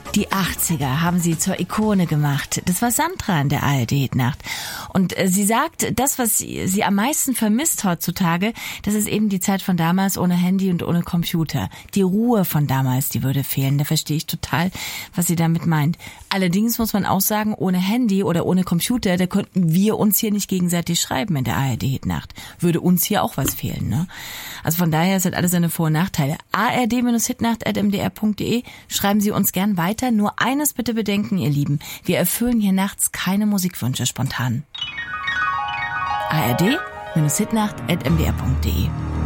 Die 80er haben sie zur Ikone gemacht. Das war Sandra in der ARD-Hitnacht. Und sie sagt, das, was sie am meisten vermisst heutzutage, das ist eben die Zeit von damals ohne Handy und ohne Computer. Die Ruhe von damals, die würde fehlen. Da verstehe ich total, was sie damit meint. Allerdings muss man auch sagen, ohne Handy oder ohne Computer, da könnten wir uns hier nicht gegenseitig schreiben in der ARD-Hitnacht. Würde uns hier auch was fehlen, ne? Also von daher sind alle seine Vor- und Nachteile. ard-hitnacht@mdr.de. Schreiben Sie uns gern weiter. Nur eines bitte bedenken, ihr Lieben. Wir erfüllen hier nachts keine Musikwünsche spontan. ard-hitnacht@mdr.de